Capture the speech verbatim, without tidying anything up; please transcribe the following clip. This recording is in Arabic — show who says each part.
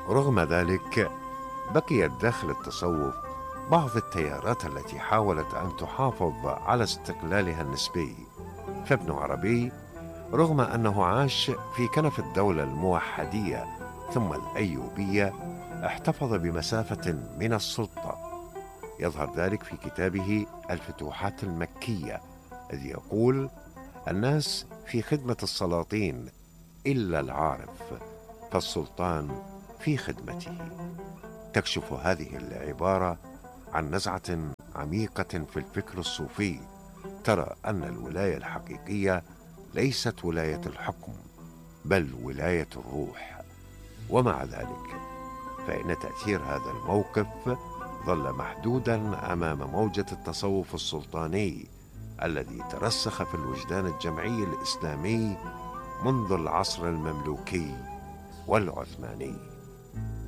Speaker 1: رغم ذلك بقيت داخل التصوف بعض التيارات التي حاولت أن تحافظ على استقلالها النسبي. فابن عربي رغم أنه عاش في كنف الدولة الموحدية ثم الأيوبية احتفظ بمسافة من السلطة. يظهر ذلك في كتابه الفتوحات المكية، إذ يقول: الناس في خدمة السلاطين إلا العارف، فالسلطان في خدمته. تكشف هذه العبارة عن نزعة عميقة في الفكر الصوفي، ترى أن الولاية الحقيقية ليست ولاية الحكم، بل ولاية الروح. ومع ذلك فإن تأثير هذا الموقف ظل محدودا أمام موجة التصوف السلطاني الذي ترسخ في الوجدان الجمعي الإسلامي منذ العصر المملوكي والعثماني.